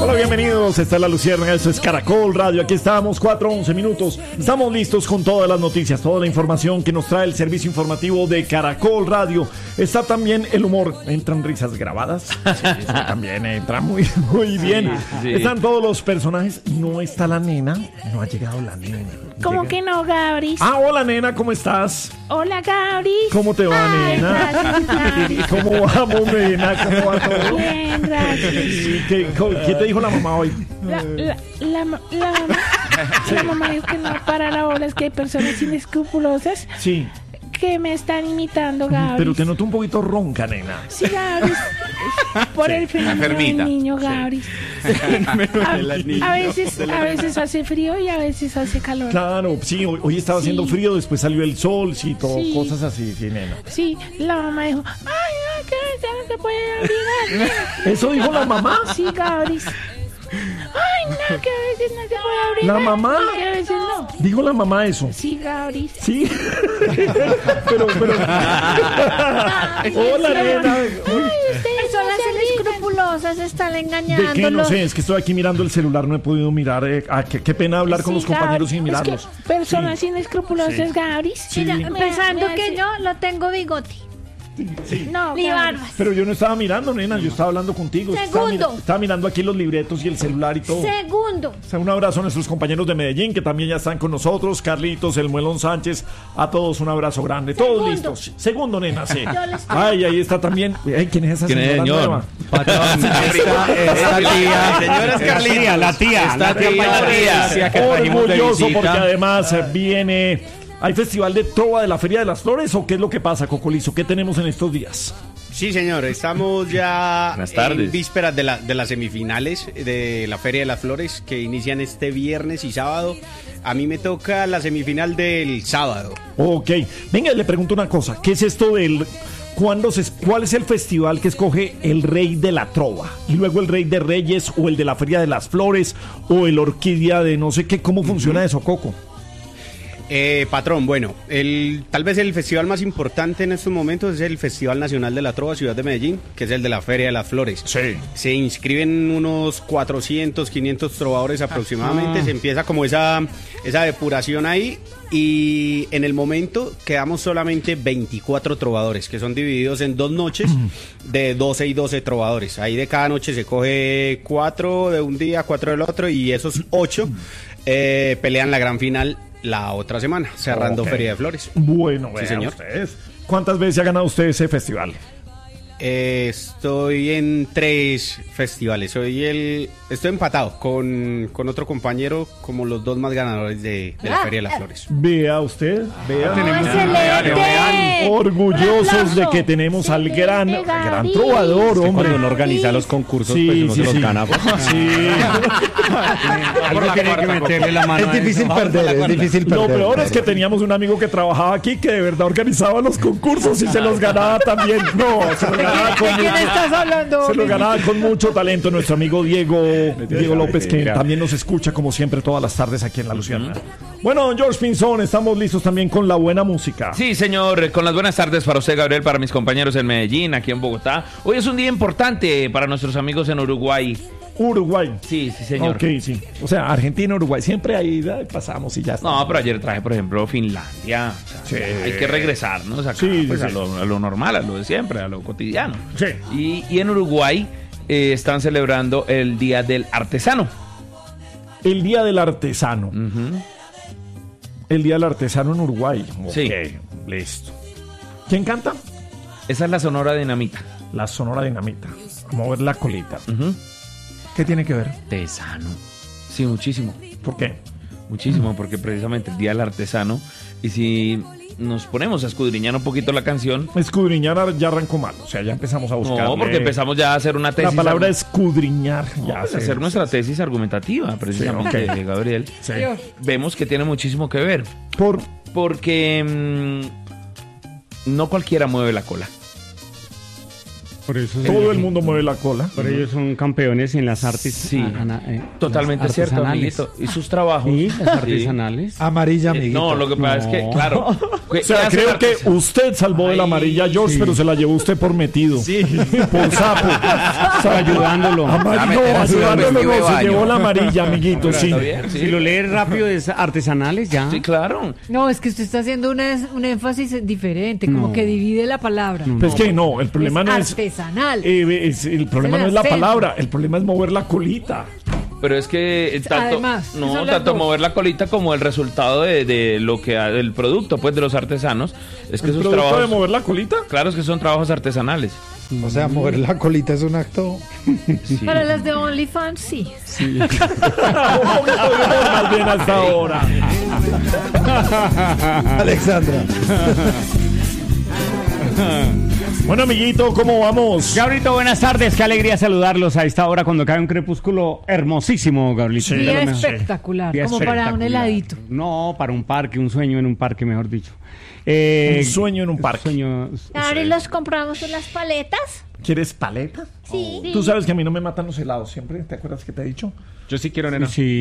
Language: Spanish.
Hola, bienvenidos. Esta es La Luciérnaga, esto es Caracol Radio. Aquí estamos, 4:11 minutos. Estamos listos con todas las noticias, toda la información que nos trae el servicio informativo de Caracol Radio. Está también el humor. ¿Entran risas grabadas? Sí, también entra muy bien. Sí. Están todos los personajes. No está la nena. No ha llegado la nena. ¿Cómo que no, Gabris? Ah, hola, nena, ¿cómo estás? Hola, Gabris. ¿Cómo te va, nena? Gracias. ¿Cómo vamos, nena? ¿Cómo va todo? Bien, gracias. ¿Qué te dijo la mamá hoy? La mamá dijo que no para la bola, es que hay personas inescrupulosas Sí. que me están imitando, Gabris. Pero te noto un poquito ronca, nena. Sí, Gabris. Por el fenómeno del niño, Gabris. A veces hace frío y a veces hace calor. Claro, sí, hoy estaba haciendo frío, después salió el sol, sí, todo, Sí. cosas así, sí, nena. Sí, la mamá dijo, ay, no, que ya no se puede abrigar. ¿Eso dijo la mamá? Sí, Gabris. Ay, no, que a veces no se puede abrir. ¿La mamá? Y que a veces no. ¿Dijo la mamá eso? Sí, Gabris. Sí. pero. Hola, nena. Personas inescrupulosas están engañando. ¿De qué? No sé, es que estoy aquí mirando el celular, no he podido mirar. Qué pena hablar con Sí, los compañeros Gabris. sin mirarlos. Es que personas inescrupulosas, Gabris. Sí. Mira, Me pensando hace- que yo no tengo bigote No, ni Gabris. barbas. Pero yo no estaba mirando, nena, yo estaba hablando contigo. Segundo. Estaba mirando aquí los libretos y el celular y todo. Segundo, O sea, un abrazo a nuestros compañeros de Medellín que también ya están con nosotros, Carlitos, el Muelón Sánchez, a todos un abrazo grande, todos Segundo. listos. Segundo, nena, sí. Yo les- Ay, ahí está también. Ay, ¿quién es esa ¿Quién es, señora señor? nueva? Patrón, esta tía. Señora Carlita, la tía. Esta tía que trajimos de Orgulloso porque visita. además viene. ¿Hay festival de trova de la Feria de las Flores o qué es lo que pasa, Cocolizo? ¿Qué tenemos en estos días? Sí, señor, estamos ya Buenas tardes. en vísperas de las semifinales de la Feria de las Flores que inician este viernes y sábado. A mí me toca la semifinal del sábado. Ok. Venga, le pregunto una cosa. ¿Qué es esto del... ¿Cuál es el festival que escoge el rey de la trova? Y luego el rey de reyes o el de la Feria de las Flores o el orquídea de no sé qué. ¿Cómo funciona eso, Coco? Patrón, bueno, tal vez el festival más importante en estos momentos es el Festival Nacional de la Trova Ciudad de Medellín, que es el de la Feria de las Flores. Sí. Se inscriben unos 400, 500 trovadores aproximadamente, se empieza como esa depuración ahí y en el momento quedamos solamente 24 trovadores, que son divididos en 2 noches de 12 y 12 trovadores. Ahí de cada noche se coge 4 de un día, 4 del otro y esos 8 pelean la gran final la otra semana, cerrando Ok. Feria de Flores. Bueno, Sí, vean señor. ustedes. ¿Cuántas veces ha ganado usted ese festival? Estoy en 3 festivales. Estoy empatado con otro compañero como los 2 más ganadores de la Feria de las Flores. Vea usted, vea. excelente. Orgullosos de que tenemos al gran trovador, hombre. Cuando uno organiza los concursos, Sí, pues uno sí, se los sí. gana. Sí. Algo tiene que meterle la mano. Es difícil perder, es difícil perder. Lo peor es que teníamos un amigo que trabajaba aquí que de verdad organizaba los concursos y se los ganaba también. No, se los ganaba con quién estás hablando? Se lo ganaba con mucho talento nuestro amigo Diego López, que también nos escucha como siempre todas las tardes aquí en La Luciana. Bueno, don George Pinzón, estamos listos también con la buena música. Sí, señor, con las buenas tardes para usted, Gabriel, para mis compañeros en Medellín, aquí en Bogotá. Hoy es un día importante para nuestros amigos en Uruguay. Uruguay. Sí, sí, señor. Ok, sí. O sea, Argentina, Uruguay. Siempre ahí pasamos y ya está. No, pero ayer traje, por ejemplo, Finlandia. O sea, Sí. hay que regresarnos acá, Sí, pues, sí. a lo normal, a lo de siempre, a lo cotidiano. Sí. Y en Uruguay están celebrando el Día del Artesano. El Día del Artesano. Ujú. El Día del Artesano en Uruguay. Sí. Ok, listo. ¿Quién canta? Esa es la Sonora Dinamita. La Sonora Dinamita. A mover la colita. Ujú. ¿Qué tiene que ver? Artesano. Sí, muchísimo. ¿Por qué? Muchísimo, porque precisamente el Día del Artesano. Y si nos ponemos a escudriñar un poquito la canción. Escudriñar ya arrancó mal. O sea, ya empezamos a buscar. No, porque empezamos ya a hacer una tesis. La palabra escudriñar. Ya Pues se- hacer nuestra tesis argumentativa, precisamente, Sí, ok. Gabriel. Sí. Vemos que tiene muchísimo que ver. Porque no cualquiera mueve la cola. Por eso Todo el mundo mueve la cola. Por ellos son campeones en las artes. Sí, totalmente cierto, amiguito. ¿Y sus trabajos? Sí, las artesanales. Amarilla, amiguito. No, lo que pasa es que, claro. O sea, creo que usted salvó de la amarilla, George, pero se la llevó usted por metido. Sí. Por sapo. Ayudándolo. Ayudándolo, no, se llevó la amarilla, amiguito, sí. Si lo lees rápido es artesanales ya. Sí, claro. No, es que usted está haciendo un énfasis diferente, como que divide la palabra. Pues que no, el problema no es artesanal. El problema no es la palabra, el problema es mover la colita. Pero es que Además, tanto mover la colita como el resultado de lo que del producto, pues de los artesanos, es que ¿El esos producto trabajos de mover la colita? Claro, es que son trabajos artesanales. O sea, mover la colita es un acto. Para las de OnlyFans, sí. Más bien hasta ahora. Alexandra. Bueno, amiguito, ¿cómo vamos? Gabrielito, buenas tardes. Qué alegría saludarlos a esta hora cuando cae un crepúsculo hermosísimo, Gabrielito. Sí. Día Sí. espectacular, Día como para un espectacular. heladito. No, para un parque, un sueño en un parque, mejor dicho. Un sueño en un parque. Ahora y los compramos en las paletas. ¿Quieres paleta? Sí. Tú sabes que a mí no me matan los helados siempre, ¿te acuerdas que te he dicho? Yo sí quiero, nena. Sí.